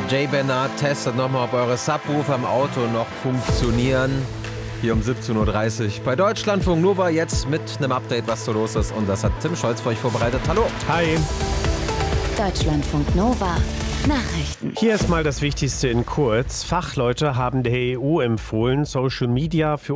Jay Bernard testet nochmal, ob eure Subwoofer im Auto noch funktionieren. Hier um 17.30 Uhr bei Deutschlandfunk Nova, jetzt mit einem Update, was so los ist. Und das hat Tim Scholz für euch vorbereitet. Hallo. Hi. Deutschlandfunk Nova. Nachrichten. Hier ist mal das Wichtigste in kurz. Fachleute haben der EU empfohlen, Social Media für